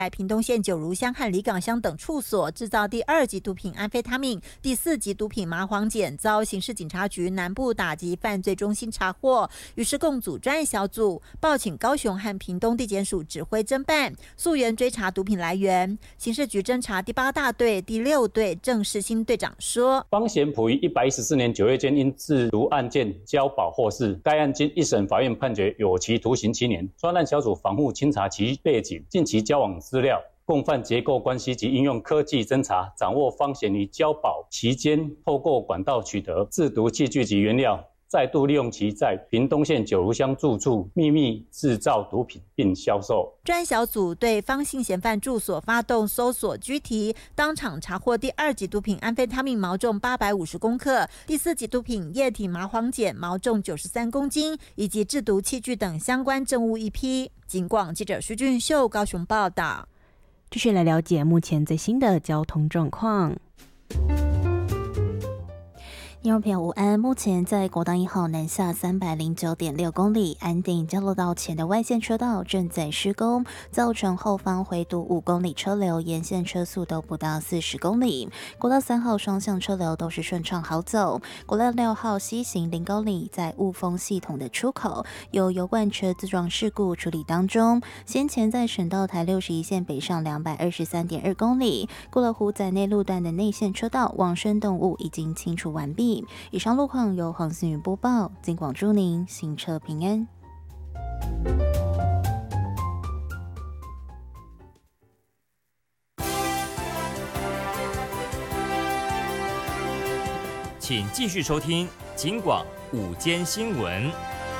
在屏东县九如乡和里港乡等处所制造第2级毒品安非他命、第4级毒品麻黄碱，遭刑事警察局南部打击犯罪中心查获，于是共组专案小组，报请高雄和屏东地检署指挥侦办，溯源追查毒品来源。刑事局侦查第8大队第6队郑世新队长说： 方贤溥于114年9月间因制毒案件交保获释，该案经一审法院判决有期徒刑7年。专案小组反复清查其背景、近期交往资料、共犯结构关系及应用科技侦查，掌握方贤于交保期间透过管道取得制毒器具及原料，再度利用其在屏东县九如乡住处秘密制造毒品并销售。 专案小组对方姓嫌犯住所发动搜索拘提，当场查获第2级毒品安非他命毛重850公克，第4级毒品液体麻黄碱毛重93公斤，以及制毒器具等相关证物1批。警广记者徐俊秀高雄报道。 继续来了解目前最新的交通状况。听众朋友午安，目前在国道1号南下309.6公里，安定交流道前的外线车道正在施工，造成后方回堵5公里车流，沿线车速都不到40公里。国道3号双向车流都是顺畅好走。国道6号西行0公里，在雾峰系统的出口有油罐车自撞事故处理当中。先前在省道台61线北上223.2公里，过了湖仔内路段的内线车道往生动物已经清除完毕。以上路况由黄思雨播报，警广祝您行车平安。 请继续收听警广午间新闻。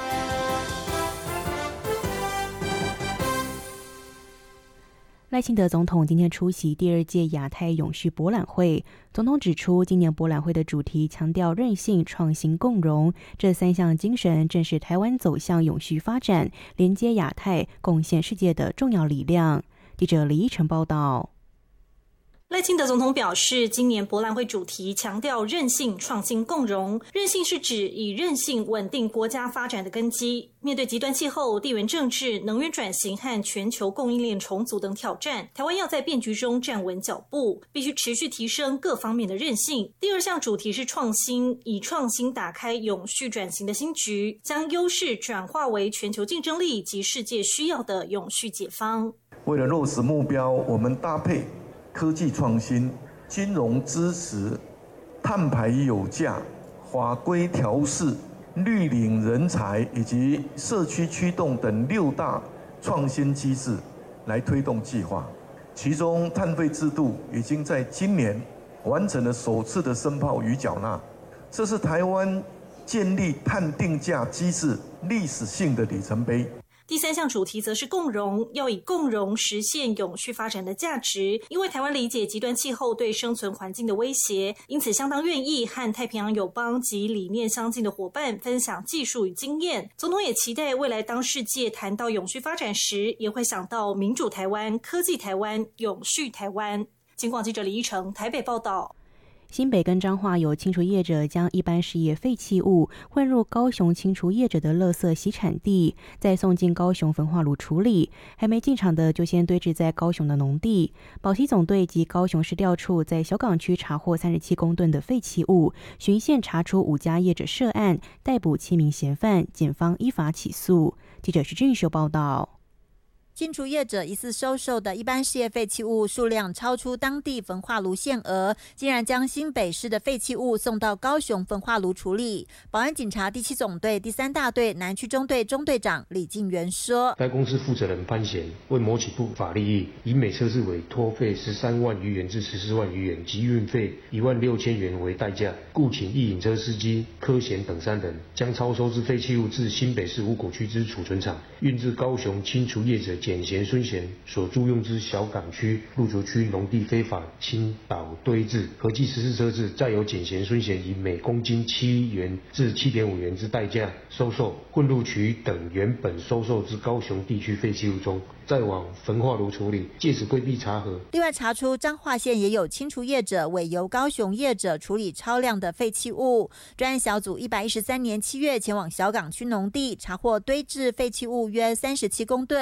赖清德总统今天出席第2届亚太永续博览会，总统指出，今年博览会的主题强调韧性、创新、共荣，这3项精神正是台湾走向永续发展、连接亚太、贡献世界的重要力量。记者李依晨报道。 赖清德总统表示，今年博览会主题强调韧性、创新、共荣。韧性是指以韧性稳定国家发展的根基。面对极端气候、地缘政治、能源转型和全球供应链重组等挑战，台湾要在变局中站稳脚步，必须持续提升各方面的韧性。第2项主题是创新，以创新打开永续转型的新局，将优势转化为全球竞争力及世界需要的永续解方。 为了落实目标，我们搭配科技创新、金融支持、碳排有价、法规调适、绿领人才以及社区驱动等6大创新机制来推动计划。其中碳费制度已经在今年完成了首次的申报与缴纳，这是台湾建立碳定价机制历史性的里程碑。 第3项主题则是共荣，要以共荣实现永续发展的价值。因为台湾理解极端气候对生存环境的威胁，因此相当愿意和太平洋友邦及理念相近的伙伴分享技术与经验。总统也期待未来当世界谈到永续发展时，也会想到民主台湾、科技台湾、永续台湾。警广记者李依晨台北报道。 新北跟彰化有清除业者将一般事业废弃物混入高雄清除业者的垃圾洗产地，再送进高雄焚化炉处理。还没进场的就先堆置在高雄的农地。保溪总队及高雄市调处在小港区查获37公吨的废弃物，循线查出5家业者涉案，逮捕7名嫌犯，检方依法起诉。记者徐俊秀报道。 清除业者疑似收受的一般事业废弃物数量超出当地焚化炉限额，竟然将新北市的废弃物送到高雄焚化炉处理。保安警察第7总队第3大队南区中队中队长李进元说， 该公司负责人潘贤为谋取不法利益，以每车次委托费13万余元至14万余元及运费16000元为代价，雇请一引车司机柯贤等3人，将超收之废弃物自新北市五股区之储存场运至高雄清除业者简贤、孙贤所租用之小港区路竹区农地非法倾倒堆置，合计14车次，再由简贤、孙贤以每公斤7元至7.5元之代价收受，混入取等原本收受之高雄地区废弃物中，再往焚化炉处理，借此规避查核。 另外查出彰化县也有清除业者委由高雄业者处理超量的废弃物。专案小组113年7月前往小港区农地，查获堆置废弃物约37公吨，又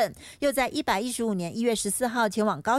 就在115年1月14号前往高